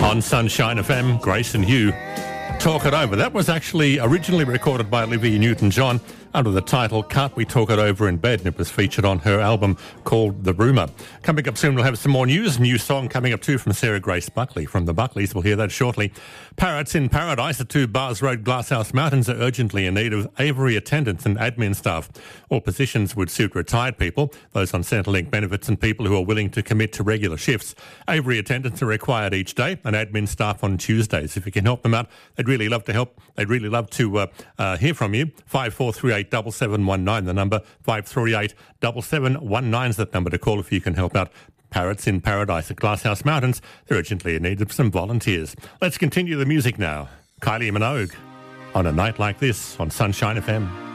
On Sunshine FM, Grace and Hugh Talk It Over. That was actually originally recorded by Olivia Newton-John under the title Can't We Talk It Over in Bed, and it was featured on her album called The Rumour. Coming up soon, we'll have some more news. New song coming up too from Sarah Grace Buckley from the Buckleys. We'll hear that shortly. Parrots in Paradise at 2 Bars Road, Glasshouse Mountains are urgently in need of aviary attendants and admin staff. All positions would suit retired people, those on Centrelink benefits and people who are willing to commit to regular shifts. Aviary attendants are required each day and admin staff on Tuesdays. If you can help them out, they'd really love to help. They'd really love to hear from you. 5438 7719, the number 538 7719 is that number to call if you can help out. Parrots in Paradise at Glasshouse Mountains, they're urgently in need of some volunteers. Let's continue the music now. Kylie Minogue on A Night Like This on Sunshine FM.